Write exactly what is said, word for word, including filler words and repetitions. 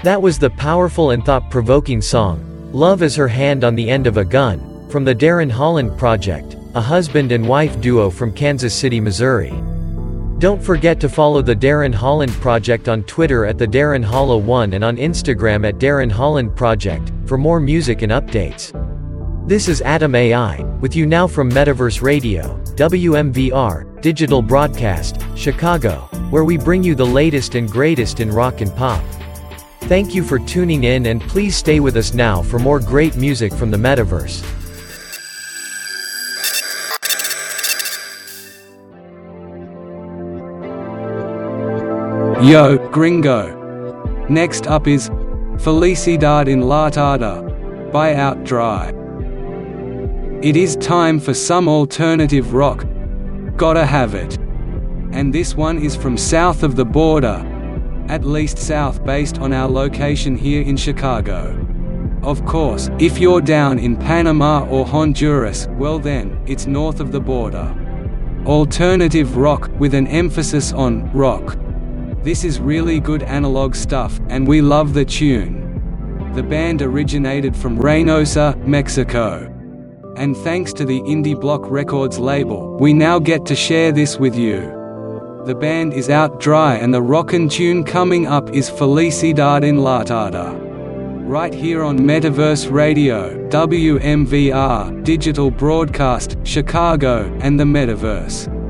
That was the powerful and thought-provoking song, Love is Her Hand on the End of a Gun, from the Darren Holland Project, a husband and wife duo from Kansas City, Missouri. Don't forget to follow the Darren Holland Project on Twitter at the Darren Hollow one and on Instagram at Darren Holland Project, for more music and updates. This is Atom A I, with you now from Metaverse Radio, W M V R, Digital Broadcast, Chicago, where we bring you the latest and greatest in rock and pop. Thank you for tuning in, and please stay with us now for more great music from the Metaverse. Yo, gringo. Next up is Felicidad Enlatada by Outdry. It is time for some alternative rock. Gotta have it. And this one is from south of the border. At least south based on our location here in Chicago. Of course, if you're down in Panama or Honduras, well then, it's north of the border. Alternative rock, with an emphasis on rock. This is really good analog stuff, and we love the tune. The band originated from Reynosa, Mexico. And thanks to the Indie Block Records label, we now get to share this with you. The band is Outdry, and the rockin' tune coming up is Felicidad Enlatada. Right here on Metaverse Radio, W M V R, Digital Broadcast, Chicago, and the Metaverse.